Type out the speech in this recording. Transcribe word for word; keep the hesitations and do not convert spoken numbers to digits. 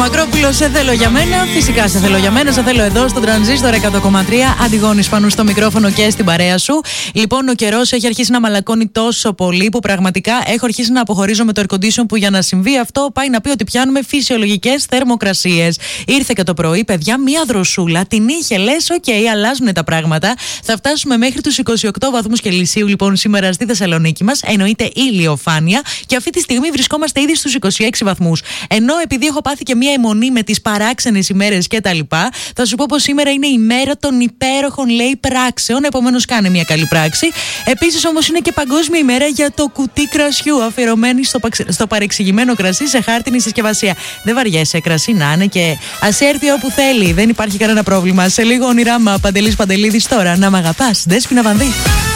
Μακρόπουλο, σε θέλω για μένα. Φυσικά σε θέλω για μένα. Σε θέλω εδώ στο Τρανζίστορ εκατό κόμμα τρία. Αντιγόνης Φανού στο μικρόφωνο και στην παρέα σου. Λοιπόν, ο καιρός έχει αρχίσει να μαλακώνει τόσο πολύ που πραγματικά έχω αρχίσει να αποχωρίζω με το air condition, που για να συμβεί αυτό πάει να πει ότι πιάνουμε φυσιολογικές θερμοκρασίες. Ήρθε και το πρωί, παιδιά, μία δροσούλα. Την είχε, λες, οκ, okay, αλλάζουν τα πράγματα. Θα φτάσουμε μέχρι τους είκοσι οκτώ βαθμούς Κελσίου λοιπόν σήμερα στη Θεσσαλονίκη μας. Εννοείται ηλιοφάνεια. Και αυτή τη στιγμή βρισκόμαστε ήδη στους είκοσι έξι βαθμούς. Ενώ επειδή έχω πάθει και μία αιμονή με τις παράξενες ημέρες και τα λοιπά, θα σου πω πως σήμερα είναι η μέρα των υπέροχων, λέει, πράξεων. Επομένως, κάνε μια καλή πράξη. Επίσης, όμως, είναι και παγκόσμια ημέρα για το κουτί κρασιού, αφιερωμένη στο, στο παρεξηγημένο κρασί σε χάρτινη συσκευασία. Δεν βαριέσαι, κρασί να είναι και ας έρθει όπου θέλει. Δεν υπάρχει κανένα πρόβλημα. Σε λίγο ονειράμα, Παντελής Παντελίδης τώρα. Να μ' αγαπάς, Δέσποινα Βανδύ.